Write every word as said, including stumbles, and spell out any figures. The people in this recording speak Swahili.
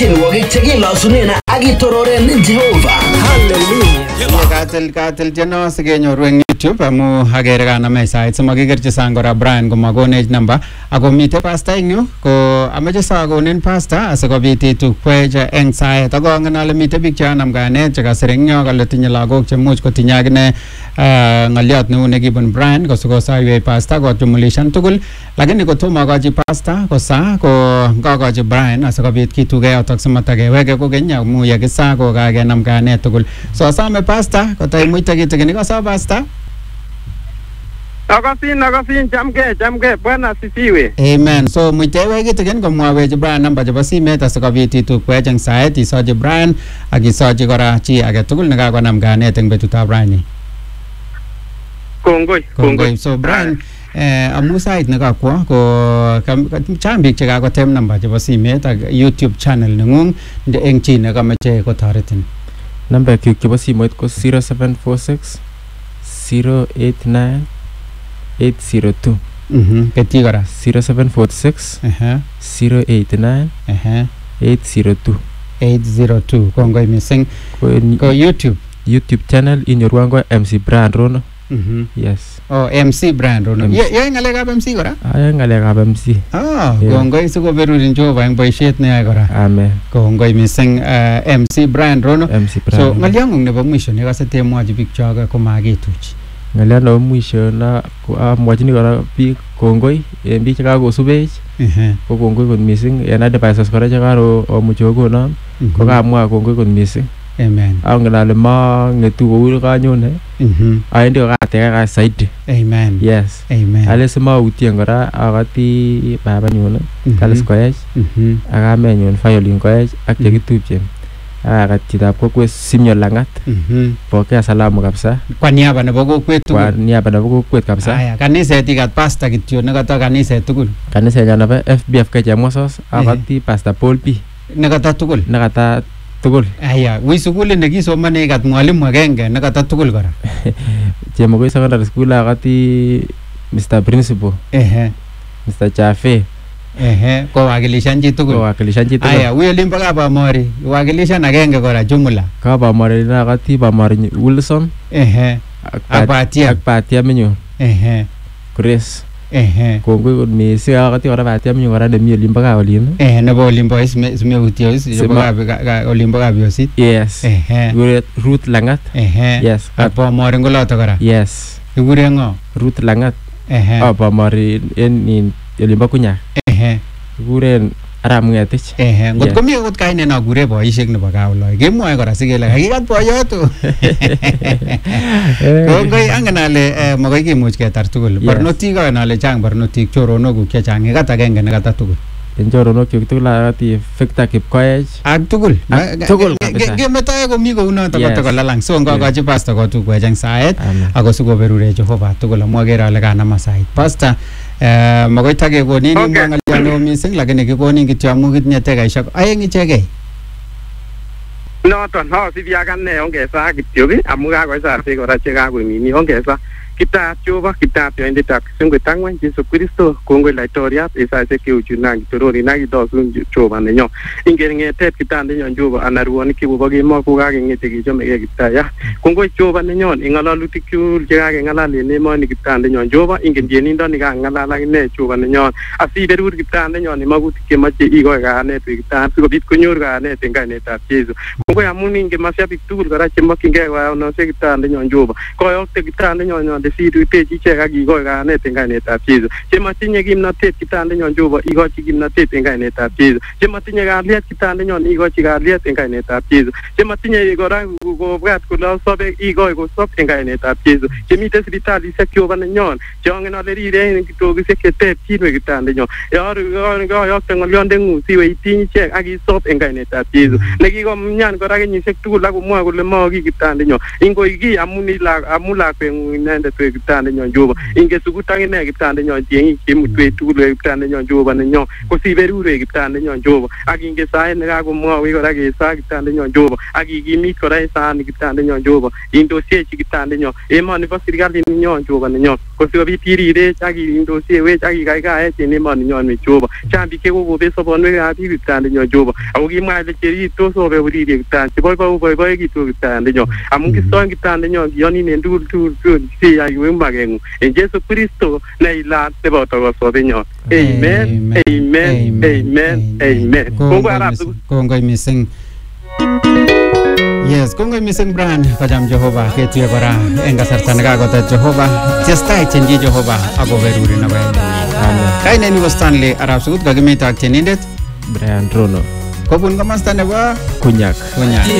tienwogik chekilosunen ak itororen Jehovah. Hallelujah. Katil katil tieno sikenyoru eng YouTube amu agere kaname sait simakikerchi sang kora Brian komakonech number ako mite pastor eng yu ko ameche sakonin pastor asikobit itukwech eng sait ako angen ale mite biik cheanam kanet chekasir eng yo kale tinye lagok chemuch kotinye akine ng'oliot neu nekibun Brian kosikosaiwech pastor kotumulishan tugul lakini kotomo akochi pastor kosa ko ngakochi Brian asikobit kitugei yotok simatakeweke kokeny amu yekisa ko kakenam kanet tugul so asame pastor kotaimuite kitigin kosa pastor. Akasin akasin chamke chamke Bwana asifiwe. Amen. So muitewe kitigin komwawech Brian namba chebo simet asikobit itukwech eng sait isochi Brian ak isochi kora chi age tugul nekakonam kanet eng betutab Brian. Kongoi Kongoi. So Brian eh amu sait nekakwo ko chang biik chekakotem namba chebo simet ak YouTube channel nengung eng chi nekameche kotoretin. Namba kyuk chebo simoit ko zero seven four six zero eight nine eight zero two. Mhm. Keti kora zero seven four six uh-huh. zero eight nine uh-huh. eight zero two. eight zero two. Kongoi missing. Ko, ko YouTube. YouTube channel inyorwan ko M C Brian Rono. Mhm. Yes. Oh, M C Brian Rono. Ye ye ngalekab M C kora? Ay ngalekab M C. Ah, Yeah. kongoi sikoberurin Jehovah eng boisiet neyoe kora. Amen. Kongoi missing uh, M C Brian Rono. M C Brian. So ng'olyongung nebo mwisho nekase temwochi biik chok komakituch. Ng'alyon nebo mwisho na amwachini kora biik kongoi en biik chekakosubech. Ehe. Ko kongoi kot missing en advices kora chekaro omuchi kokonon ko kamwa kongoi kot missing. Amen. Angen ale mang'etu kou kanyone. Mhm. Aendi kokateka saidi. Amen. Yes. Amen. Ale simautien kora akati babanyun Mhm. Kalis Koech Mhm. ak kamenyun Violin Koech ak chekitupchen. Akat chitab kokwet Simeon Langat. Mhm. Pokea salamu kabisa. Kwa niaba nebo kokwet Kwa tugul. niaba nebo kokwet kabisa. Aya, kaniset ikat pastor kityo nekata kaniset tugul. Kanisenyo nebo F B F K Chemwosos akati Pastor Paul P. Nekata tugul. Nekata tugul. Aya, wi sukulit nekisomane ikat mwalimu agenge nekata tugul kora. Chemokoi secondary school akati Mister Principal, Ehe. Mister Chafe. Ehe, kowakilishan chi tugul. Kowakilishan chi tugul. Aya, wi olimpo Kabamori, wakilishan agenge kora jumla. Kabamori na akati Bamori Wilson. Ehe. Ak Batia. Ak Batia menyu. Ehe. Grace. Ehe. Kongoi kot missing akati kora Batia menyu kora nemi olimpo kaa olin. Eh, nebo olimpo simeutio olimpo Kabiosit. Yes. Ehe. Kikure Ruth Langat. Ehe. Yes. Ak Bamori ngoloto kora. Yes. Kikure ngo? Ruth Langat. Ehe. Ah, Bamori en in olimpo Kunyak. Ehe. Kikuren Aram Ngetich. Ehe. Ngot komi akot kainet nakure boisiek nebo Kaoloi. Kemwoe kora sikele kakikat boiyot. Kongoi angen ale makoi kimuch ketar tugul. Barnotik angen ale chang barnotik choronokuk chechang ikat agenge nekata tugul. En choronok kyuk tugul akati Victor Kipkoech. Ak tugul. Tugul kabisa. Kemetoe komi kounoto kotokolalang. So ngakochi pastor kotukwech eng sait ako sikoberure Jehova tugul amu akere ale kanama sait. Pastor eh makoi takekonin imwa ng'alyo neo missing lakini kikonin kityo amu kitinye tekaisiek aeng ichekei. Noton asibi akane ongesa kityo amu kakoisarse kora chekakoimini ongesa kitab Jehova kitab yoindetab kisungwet ang'wan Jesu Kristo kongoi laitoriat esaisiek cheuchunang kitorori nakitosun Jehova nenyo ingen ng'etet kitandenyon Jehova anan ruonik chebo kemoi ko kakeng'ete kechomegei kiptaya kongoi Jehova nenyon ing ng'alalutik chul chekakeng'alal en emoni kitandenyon Jehova ingen tienindoni kakeng'alal akine Jehova nenyon asiberur kitandenyon makutik chemoche ikoi kayanet wek kitan sikobit konyor kayanet eng kainetab Jesu kongoi amun ingen mashabik tugul kora chemokyingei koyonosiek kitandenyon Jehova koyokte kitandenyon sirutechi ichek ak ikoi kayanet eng kainetab Jesu chematinye kimnotet kitandenyon Jehova ikochi kimnotet eng kainetab Jesu chematinye kalyet kitandenyon ikochi kalyet eng kainetab Jesu chematinye kora kobwat kole sobe ikoi kosob eng kainetab Jesu chemiten sipitalisiek Jehova nenyon cheongen ale rire eng kitokisiek cheterchin wek kitandenyon yoyokte ng'olyondeng'ung siwe itiny ichek ak isob eng kainetab Jesu nekikomyan kora kenyisiek tugul ak komwoe kole mao ki kitandenyon ingoi ki amun lakweng'ung inendet metwe kiptandenyon Jehova inge sukut akine kiptandenyon tieng'ik chemutwech tugul kiptandenyon Jehova nenyon kosiberurwech kiptandenyon Jehova ak inge sait nekakomwowech kora kesa kiptandenyon Jehova ak ikimit kora en saani kiptandenyon Jehova indosiechi kiptandenyon emoni bo serikalit nenyon Jehova nenyon kosikobit irirech ak indosiewech ak ikaigaech en emoninyon Jehova chang biik chekokobet sobonwekab biik kiptandenyon Jehova ako kimwa ile cherirtos obe uririe kiptandenyon cheboibou boiboekitu kiptandenyon amun kistoen kiptandenyon kiyonin en tugul tugul tugul siyai wemageng'ung en Jesu Kristo neilat neboto kosobenyon amen amen amen amen kongoi arap tugul kongoi mising. Yes, kongoi mising Brian kocham Jehova ketuye kora eng kasarta nekakotet Jehova testai chenji Jehova akoberuri nebo emenyin. Kainenyu ko Stanley Arap Sukut kakimita ak tienindet Brian Rono kobun komasta nebo Kunyak. Kunyak.